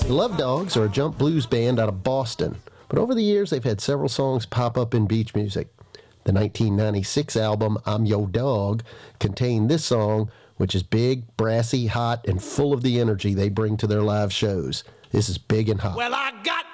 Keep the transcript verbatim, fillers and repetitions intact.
The Love Dogs are a jump blues band out of Boston, but over the years they've had several songs pop up in beach music. The nineteen ninety-six album I'm Yo Dog contained this song, which is big, brassy, hot, and full of the energy they bring to their live shows. This is Big and Hot. Well, I got